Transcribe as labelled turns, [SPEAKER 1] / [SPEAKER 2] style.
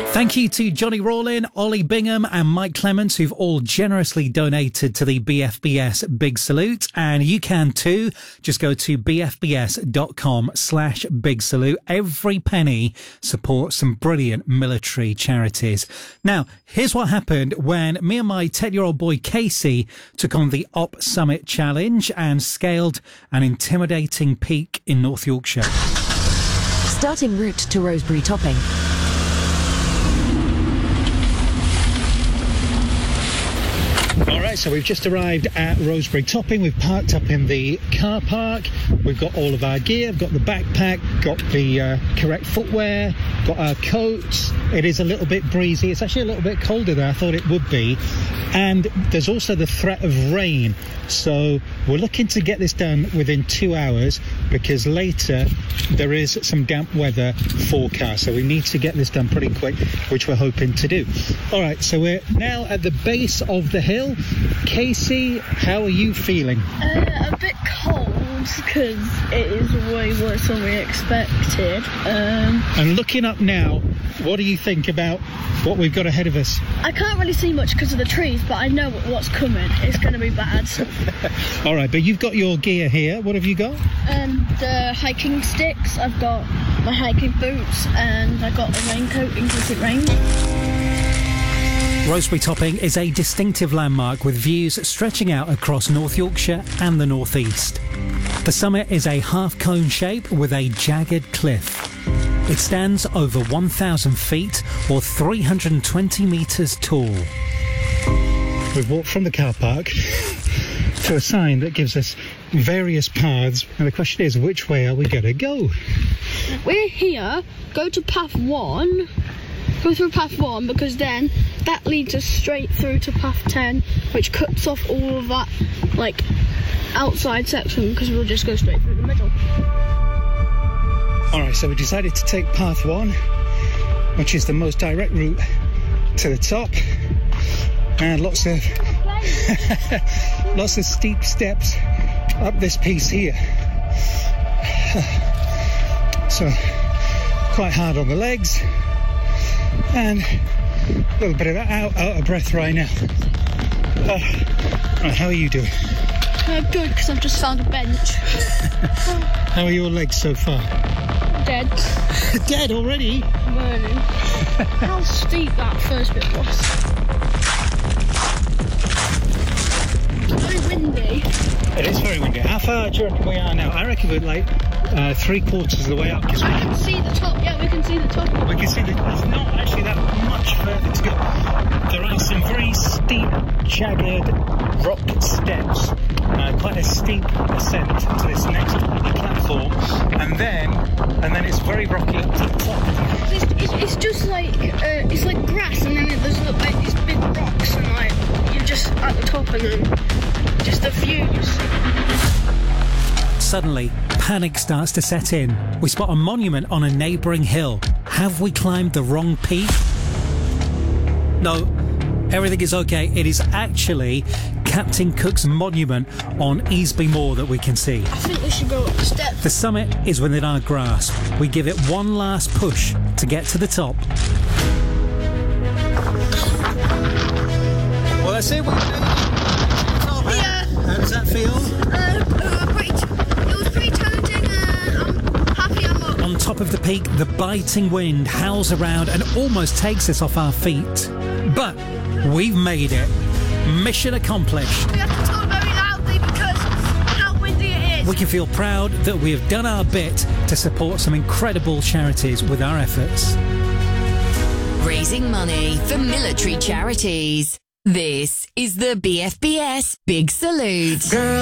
[SPEAKER 1] Thank you to Johnny Rawlin, Ollie Bingham and Mike Clements, who've all generously donated to the BFBS Big Salute. And you can too. Just go to bfbs.com/Big Salute. Every penny supports some brilliant military charities. Now, here's what happened when me and my 10-year-old boy Casey took on the Op Summit Challenge and scaled an intimidating peak in North Yorkshire.
[SPEAKER 2] Starting route to Rosebery Topping.
[SPEAKER 1] All right, so we've just arrived at Rosebery Topping. We've parked up in the car park. We've got all of our gear. We've got the backpack, got the correct footwear, got our coats. It is a little bit breezy. It's actually a little bit colder than I thought it would be. And there's also the threat of rain. So we're looking to get this done within 2 hours because later there is some damp weather forecast. So we need to get this done pretty quick, which we're hoping to do. All right, so we're now at the base of the hill. Casey, how are you feeling?
[SPEAKER 3] A bit cold because it is way worse than we expected.
[SPEAKER 1] And looking up now, what do you think about what we've got ahead of us?
[SPEAKER 3] I can't really see much because of the trees, but I know what's coming. It's going to be bad.
[SPEAKER 1] All right, but you've got your gear here. What have you got?
[SPEAKER 3] The hiking sticks. I've got my hiking boots and I've got a raincoat in case it rains.
[SPEAKER 1] Rosebery Topping is a distinctive landmark with views stretching out across North Yorkshire and the North East. The summit is a half-cone shape with a jagged cliff. It stands over 1,000 feet or 320 metres tall. We've walked from the car park to a sign that gives us various paths, and the question is, which way are we going to go?
[SPEAKER 3] We're here. Go to path 1. Go through path 1 because then that leads us straight through to path 10, which cuts off all of that like outside section because we'll just go straight through the middle.
[SPEAKER 1] Alright, so we decided to take path 1, which is the most direct route to the top, and lots of lots of steep steps up this piece here. So quite hard on the legs. And a little bit of out of breath right now. Right, how are you doing?
[SPEAKER 3] Good, because I've just found a bench.
[SPEAKER 1] How are your legs so far?
[SPEAKER 3] Dead.
[SPEAKER 1] Dead already?
[SPEAKER 3] Burning. How steep that first bit was. It's very windy.
[SPEAKER 1] It is very windy. How far do you reckon we are now? I reckon we're like 3/4 of the way up.
[SPEAKER 3] I can see the top. Yeah, we can see the top.
[SPEAKER 1] We can see that there's not actually that much further to go. There are some very steep, jagged rock steps, quite a steep ascent to this next platform, and then it's very rocky up to the top.
[SPEAKER 3] It's just like it's like grass, and then there's like these big rocks, and like you're just at the top, and then just the views.
[SPEAKER 1] Suddenly, panic starts to set in. We spot a monument on a neighbouring hill. Have we climbed the wrong peak? No, everything is okay. It is actually Captain Cook's monument on Easby Moor that we can see.
[SPEAKER 3] I think we should go up the steps.
[SPEAKER 1] The summit is within our grasp. We give it one last push to get to the top. Well, that's it.
[SPEAKER 3] Yeah.
[SPEAKER 1] How does that feel?
[SPEAKER 3] It was pretty challenging, and I'm happy I'm up.
[SPEAKER 1] On top of the peak, the biting wind howls around and almost takes us off our feet. But we've made it. Mission accomplished.
[SPEAKER 3] We have to talk very loudly because of how windy it is.
[SPEAKER 1] We can feel proud that we have done our bit to support some incredible charities with our efforts.
[SPEAKER 2] Raising money for military charities. This is the BFBS Big Salute.